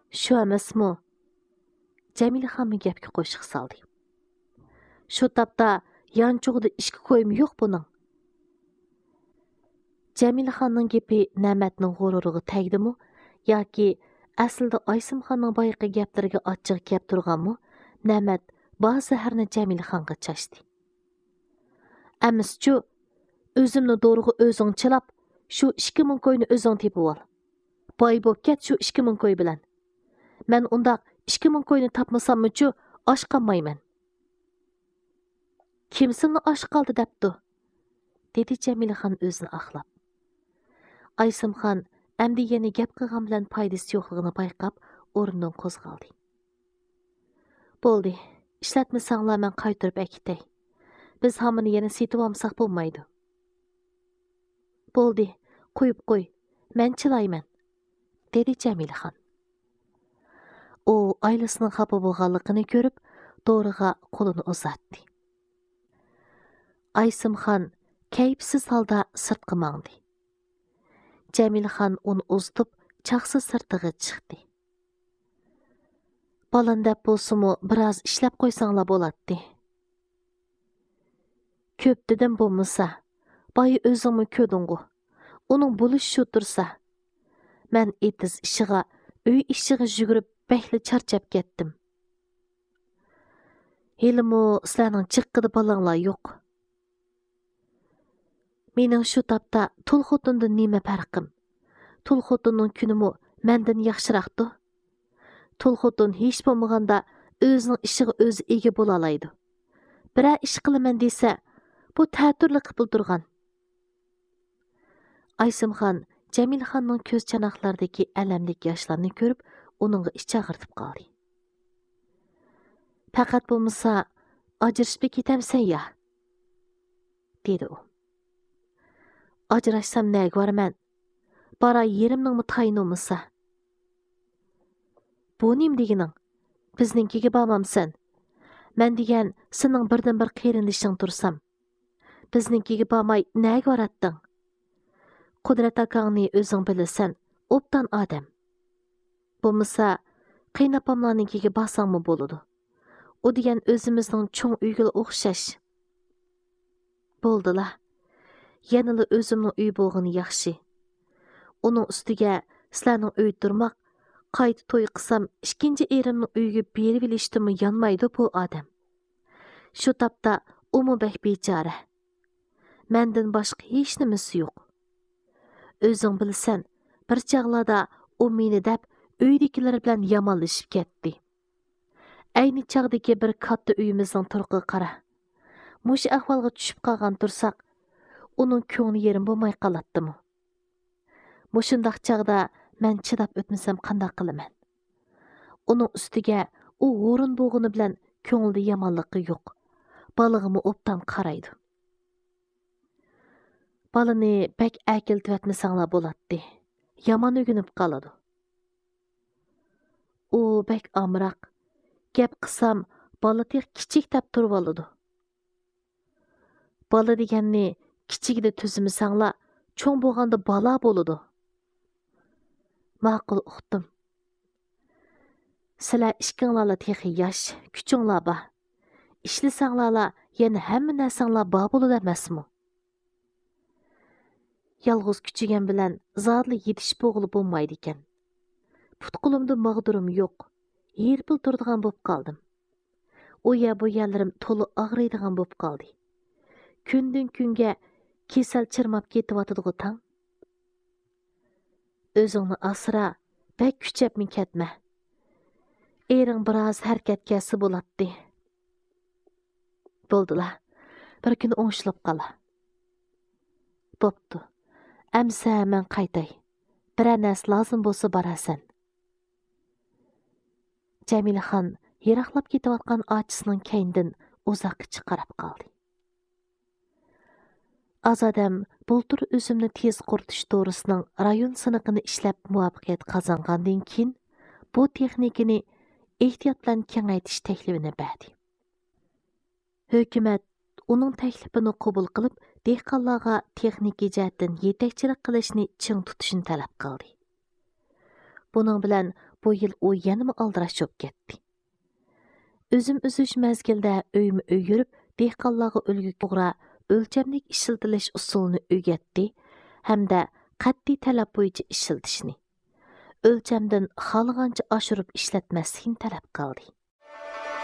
Shu emasmi? Jamila xanım gapga qo'shiq soldi. Shu tapda yanchug'ida ishga qo'yim yo'q buning. Jamila xanımның gapi Na'matning g'ururiga tegdimi yoki aslida Aysimxonning boyaqi gaplariga achchiq gap turganmi? Na'mat bor zaharni Jamila xonga chashdi. Amischu, o'zimni do'rig'i o'zing chilab, shu 2000 ko'yni o'zing tepib ol. Boy bo'p ket shu 2000 ko'y bilan. Men undaq 2000 ko'yni tapmasammichu osh qolmayman. Kimsingni osh qoldi debdi? Dedi Jamila xon o'zini aqlab. Aysimxon әмді yana gap qilgan bilan foydasi yo'qligini payqab, o'rnidan qo'zg'aldi. Bo'ldi, ishlatmasanglar men qaytarib akitay. Biz hamini yana setib olmasak bo'lmaydi. Bo'ldi, qo'yib qo'y. Men chilayman, dedi Jamilaxon. U oilasining xafa bo'lganligini ko'rib, Do'riga qo'lini uzatdi. Aysimxon kayfsiz holda sirtqa mangdi. Jamilaxon uni uzatib, chaqsi sirtiga chiqdi. Balan deb bo'lsa-mu, biroz ishlab qo'ysanglar bo'ladi. Ko'p dedim bo'lmasa, boyi o'zingmi ko'rdingu. Uning bo'lish shu tursa. Men etiz ishiga, uy ishiga yugurib, behli charchab ketdim. Helimu sizlarning chiqqida balanglar yo'q. Mening shu tapda tul xotindan nima farqim? Tul xotinning kunimi mendan yaxshiraqdi. Tul xotin hech bo'lmaganda o'zining ishiga o'zi ega bo'la oladi. Biror ish qilaman desa, bu ta'turli qilib turgan. Aysimxon Jamilaxonning ko'z chanoqlaridagi alamlik yoshlarni ko'rib, uningga ich ag'irtib qoldi. Faqat bo'lmasa, ajrashib ketamsan ya, dedi u. Ajrashsam nega boraman? Bara yerimning mutayini bo'lmasa. Bu nim degining? Bizninkiga bormamsan. Men degan sening birdan bir qerindishing tursam. Bizninkiga bormay nega boratding? Qudrat akangni o'zing bilasan, obdan odam. Bo'lmasa, qiynapamlarnikiga borsangmi bo'ladi. U degan o'zimizning cho'ng uyga o'xshash. Bo'ldila. Yanılı o'zimning uy bo'lgani yaxshi. Uning ustiga sizlarning uy turmoq, qayta to'y qilsam, ikkinchi erimning uyiga berib ilishdimi yonmaydi bu odam. Shu tapda umubek bechora. Mendan boshqa hech nimasi yo'q. O'zing bilsan, bir chaqlarda u meni deb uydagilar bilan yomonlashib ketdi. Ayni chaqdagi bir katta uyimizning turqiga qara. Mush ahvolga tushib qolgan tursak, uning ko'ngli yerim bo'lmay qoladimi? Mushundaq chaqda men chidab o'tmasam qanday qilaman? Uning ustiga u o'rin bo'g'ini bilan ko'ngilda yomonligi yo'q. Balig'imi obdan qaraydi. Balani bek akiltib etmasanglar bo'ladi. Yomon o'ginib qoladi. U bek amroq. Gap qilsam, bola tek kichik deb turib oladi. Bola deganni kichigida tuzmasanglar, cho'ng bo'lganda bola bo'ladi. Ma'qul uqdim. Sizlar ishkinglarla texi yosh, kuchinglar bor. Ishlasanglarla yana hamma narsanglar bor bo'ladi emasmi? Yalg'iz kuchigan bilan zodli yetish bo'g'ili bo'lmaydi ekan. Putqulimda mag'durim yo'q. Yerpil turadigan bo'lib qoldim. U ya bu yerlarim to'li og'riydigan bo'lib qoldi. Kundan kunga kesal chirmab ketyotidi tang. O'zingni asra, bek kuchapmi ketma. Ering biroz harakatgasi bo'ladi. Bo'ldilar. Bir kun o'ngshilib qola. Bo'pti. Amsa men qaytay. Biror narsa lozim bo'lsa borasan. Jamilaxon yiroqlab ketayotgan ochisining kaynidan uzoqqa qarab qoldi. Azadam bultur o'zimni tez quritish to'g'risining rayon siniqini ishlab muvaffaqiyat qozongandan keyin bu texnikani ehtiyot bilan kengaytirish taklifini berdi. Hukumat uning taklifini qabul qilib, dehqonlarga texnik jihatdan yetakchilik qilishni ching tutishni talab qildi. Buning bilan bu yil u yanama aldirash cho'p ketdi. Üzüm üzüş mezgildə öymü-öy yürüp, dehqonlarga ulgu to'g'ri o'lchamlik ishiltilish usulini o'rgatdi hamda qat'iy talab bo'yicha ishiltishni, o'lchamdan xohlagancha oshirib ishlatmaslikni talab qildi.